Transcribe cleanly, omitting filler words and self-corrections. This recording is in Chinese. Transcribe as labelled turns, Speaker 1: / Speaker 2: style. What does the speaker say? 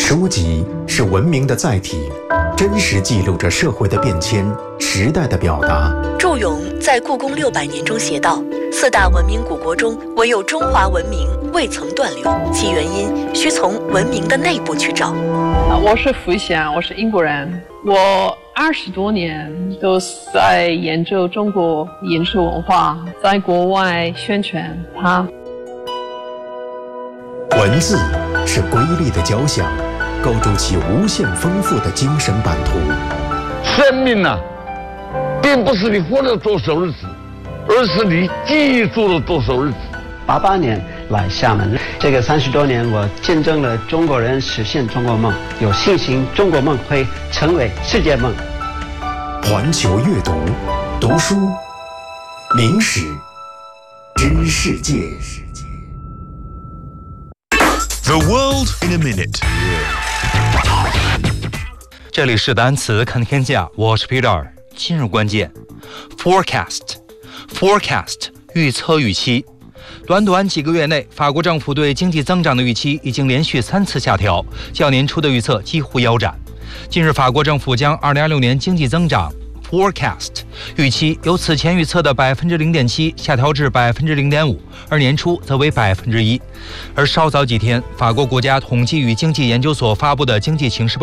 Speaker 1: 书籍是文明的载体，真实记录着社会的变迁、时代的表达。
Speaker 2: 祝融在《故宫600年》中写道：“4大文明古国中，唯有中华文明未曾断流，其原因需从文明的内部去找。”
Speaker 3: 我是福祥，我是英国人，我20多年都在研究中国饮食文化，在国外宣传它。
Speaker 1: 文字是瑰丽的交响，构筑起无限丰富的精神版图。
Speaker 4: 生命啊，并不是你活了多少日子，而是你记住了多少日子。
Speaker 5: 88年来厦门，这个30多年，我见证了中国人实现中国梦，有信心中国梦会成为世界梦。
Speaker 1: 环球阅读，读书，明史，知世界。
Speaker 6: The world in a minute。这里是单词看天下，我是 Peter。今日关键 ，forecast 预测预期。短短几个月内，法国政府对经济增长的预期已经连续3次下调，较年初的预测几乎腰斩。近日，法国政府将2026年经济增长 forecast 预期由此前预测的0.7%下调至0.5%，而年初则为1%。而稍早几天，法国国家统计与经济研究所发布的经济情势